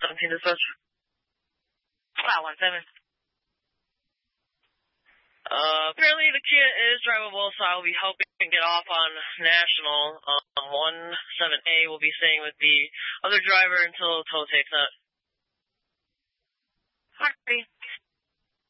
17 dispatch. 517. Apparently the Kia is drivable, so I will be helping get off on National. 17A will be staying with the other driver until tow takes out. Copy.